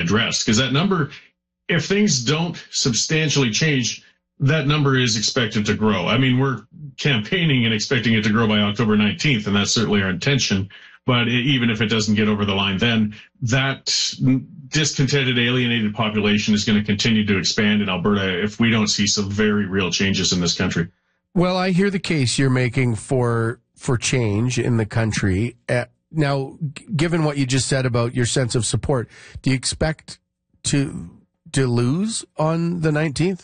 addressed. Because that number, if things don't substantially change, that number is expected to grow. I mean, we're campaigning and expecting it to grow by October 19th, and that's certainly our intention. But even if it doesn't get over the line, then that discontented, alienated population is going to continue to expand in Alberta if we don't see some very real changes in this country. Well, I hear the case you're making for change in the country. Now, given what you just said about your sense of support, do you expect to lose on the 19th?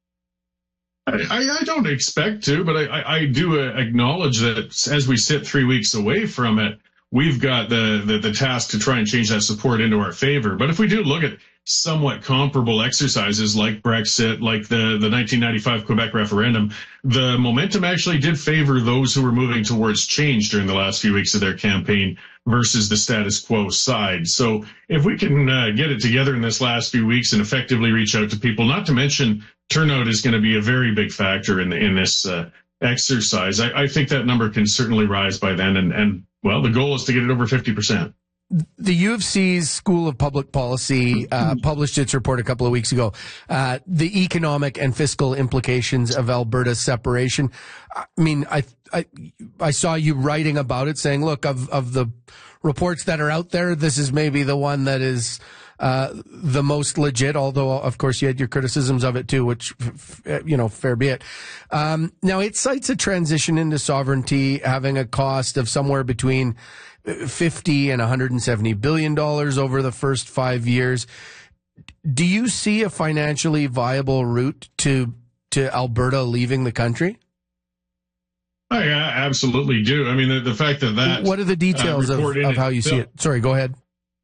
I don't expect to, but I do acknowledge that as we sit 3 weeks away from it, we've got the task to try and change that support into our favor. But if we do look at somewhat comparable exercises like Brexit, like the 1995 Quebec referendum, the momentum actually did favor those who were moving towards change during the last few weeks of their campaign versus the status quo side. So if we can get it together in this last few weeks and effectively reach out to people, not to mention turnout is going to be a very big factor in this exercise, I think that number can certainly rise by then. And well, the goal is to get it over 50%. The U of C's School of Public Policy published its report a couple of weeks ago, the economic and fiscal implications of Alberta's separation. I mean, I saw you writing about it, saying, look, of the reports that are out there, this is maybe the one that is the most legit, although, of course, you had your criticisms of it, too, which, fair be it. Now, it cites a transition into sovereignty having a cost of somewhere between $50 and $170 billion over the first 5 years. Do you see a financially viable route to Alberta leaving the country? I absolutely do. I mean, the fact that what are the details of how you see it? Sorry, go ahead.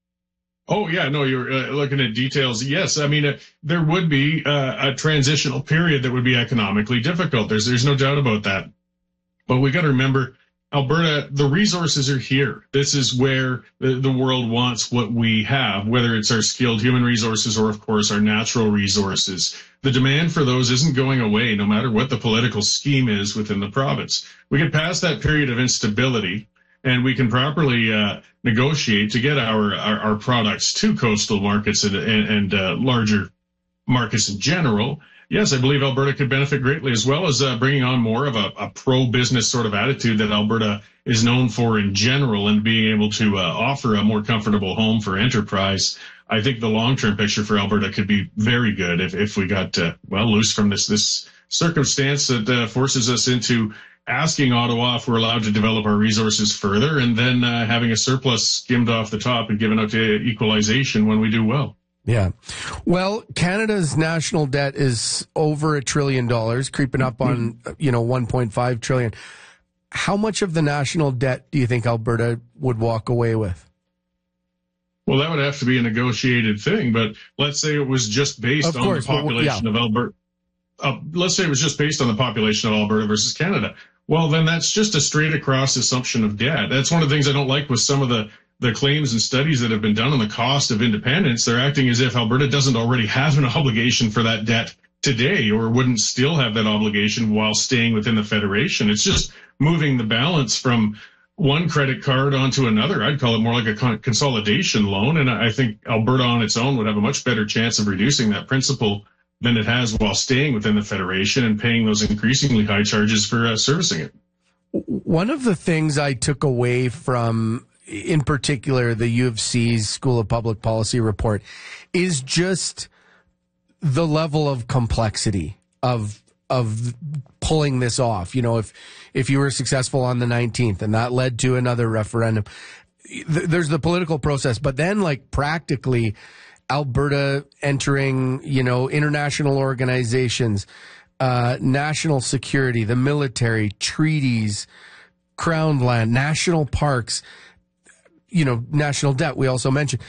Oh, yeah, no, you're looking at details. Yes, I mean, there would be a transitional period that would be economically difficult. There's no doubt about that. But we got to remember, Alberta, the resources are here. This is where the world wants what we have, whether it's our skilled human resources or, of course, our natural resources. The demand for those isn't going away, no matter what the political scheme is within the province. We get past that period of instability, and we can properly negotiate to get our products to coastal markets and larger markets in general. Yes, I believe Alberta could benefit greatly, as well as bringing on more of a pro-business sort of attitude that Alberta is known for in general, and being able to offer a more comfortable home for enterprise. I think the long-term picture for Alberta could be very good if we got loose from this circumstance that forces us into asking Ottawa if we're allowed to develop our resources further, and then having a surplus skimmed off the top and given out to equalization when we do well. Yeah. Well, Canada's national debt is over $1 trillion, creeping up on, $1.5 trillion. How much of the national debt do you think Alberta would walk away with? Well, that would have to be a negotiated thing, but let's say it was just based on the population of Alberta. Let's say it was just based on the population of Alberta versus Canada. Well, then that's just a straight across assumption of debt. That's one of the things I don't like with some of the claims and studies that have been done on the cost of independence. They're acting as if Alberta doesn't already have an obligation for that debt today, or wouldn't still have that obligation while staying within the Federation. It's just moving the balance from one credit card onto another. I'd call it more like a consolidation loan. And I think Alberta on its own would have a much better chance of reducing that principal than it has while staying within the Federation and paying those increasingly high charges for servicing it. One of the things I took away from, in particular, the U of C's School of Public Policy report is just the level of complexity of pulling this off. If you were successful on the 19th and that led to another referendum, there's the political process, but then practically Alberta entering, international organizations, national security, the military, treaties, crown land, national parks, national debt, we also mentioned.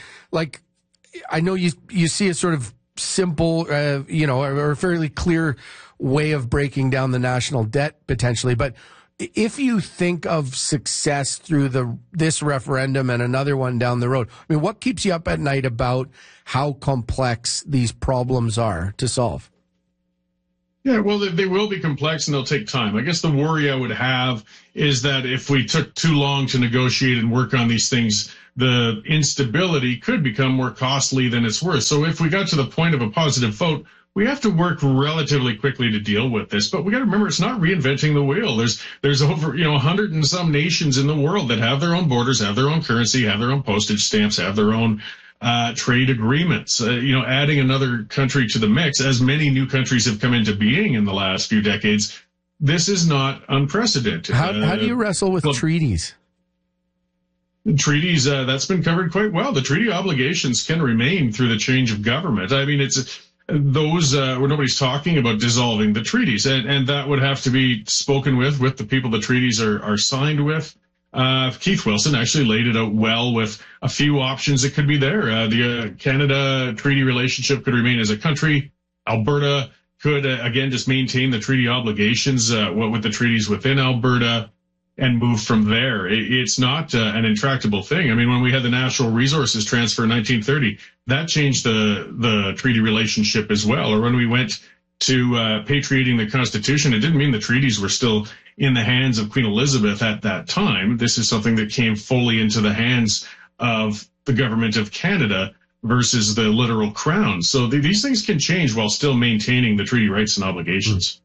I know you see a sort of simple, or a fairly clear way of breaking down the national debt potentially. But if you think of success through this referendum and another one down the road, I mean, what keeps you up at night about how complex these problems are to solve? Yeah, well, they will be complex and they'll take time. I guess the worry I would have is that if we took too long to negotiate and work on these things the instability could become more costly than it's worth. So if we got to the point of a positive vote, we have to work relatively quickly to deal with this. But we got to remember, it's not reinventing the wheel. There's over 100 and some nations in the world that have their own borders, have their own currency, have their own postage stamps, have their own trade agreements. Adding another country to the mix, as many new countries have come into being in the last few decades, this is not unprecedented. How do you wrestle with treaties? Treaties, that's been covered quite well. The treaty obligations can remain through the change of government. I mean, it's those where nobody's talking about dissolving the treaties, and that would have to be spoken with the people the treaties are signed with. Keith Wilson actually laid it out well with a few options that could be there. The Canada treaty relationship could remain as a country. Alberta could, again, just maintain the treaty obligations with the treaties within Alberta and move from there. It's not an intractable thing. I mean, when we had the Natural Resources Transfer in 1930, that changed the treaty relationship as well. Or when we went to patriating the Constitution, it didn't mean the treaties were still in the hands of Queen Elizabeth at that time. This is something that came fully into the hands of the government of Canada versus the literal crown. So these things can change while still maintaining the treaty rights and obligations.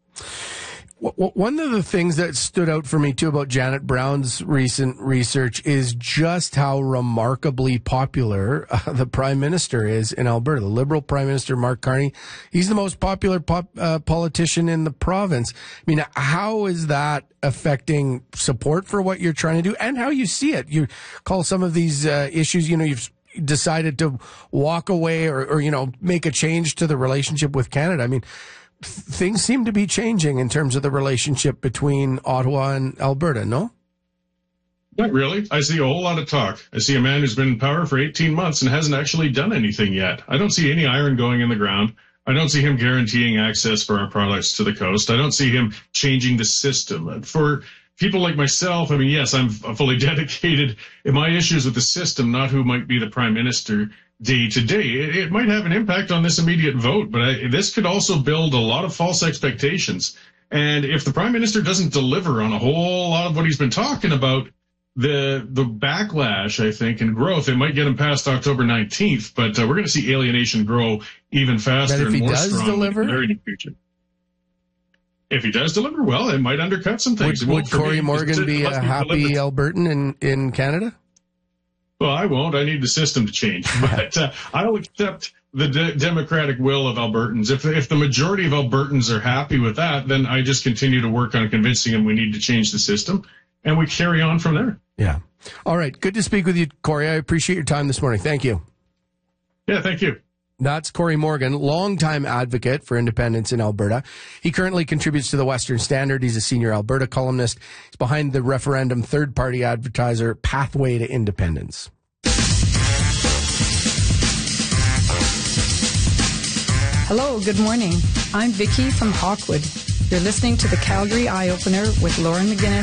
One of the things that stood out for me, too, about Janet Brown's recent research is just how remarkably popular the Prime Minister is in Alberta. The Liberal Prime Minister, Mark Carney, he's the most popular politician in the province. I mean, how is that affecting support for what you're trying to do and how you see it? You call some of these issues, you've decided to walk away or make a change to the relationship with Canada. I mean, things seem to be changing in terms of the relationship between Ottawa and Alberta, no? Not really. I see a whole lot of talk. I see a man who's been in power for 18 months and hasn't actually done anything yet. I don't see any iron going in the ground. I don't see him guaranteeing access for our products to the coast. I don't see him changing the system. For people like myself, I mean, yes, I'm fully dedicated. My issue is with the system, not who might be the Prime Minister day to day. It might have an impact on this immediate vote, but this could also build a lot of false expectations. And if the Prime Minister doesn't deliver on a whole lot of what he's been talking about, the backlash, I think, and growth, it might get him past October 19th, but we're going to see alienation grow even faster and more strongly in the very near future. If he does deliver, well, it might undercut some things. Would Cory Morgan be a happy Albertan in Canada? Well, I won't. I need the system to change. But I'll accept the democratic will of Albertans. If the majority of Albertans are happy with that, then I just continue to work on convincing them we need to change the system, and we carry on from there. Yeah. All right. Good to speak with you, Cory. I appreciate your time this morning. Thank you. Yeah, thank you. That's Cory Morgan, longtime advocate for independence in Alberta. He currently contributes to the Western Standard. He's a senior Alberta columnist. He's behind the referendum third-party advertiser Pathway to Independence. Hello, good morning. I'm Vicki from Hawkwood. You're listening to the Calgary Eye Opener with Lauren McGinnis